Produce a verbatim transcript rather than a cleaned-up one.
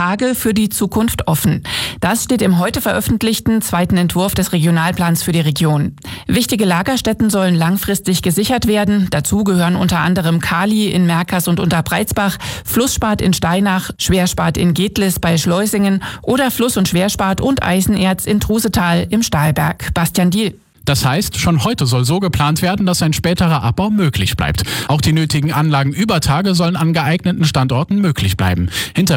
Tage für die Zukunft offen. Das steht im heute veröffentlichten zweiten Entwurf des Regionalplans für die Region. Wichtige Lagerstätten sollen langfristig gesichert werden. Dazu gehören unter anderem Kali in Merkers und Unterbreizbach, Flussspat in Steinach, Schwerspat in Gedlis bei Schleusingen oder Fluss- und Schwerspat und Eisenerz in Trusetal im Stahlberg. Bastian Diel. Das heißt, schon heute soll so geplant werden, dass ein späterer Abbau möglich bleibt. Auch die nötigen Anlagen über Tage sollen an geeigneten Standorten möglich bleiben. Hinter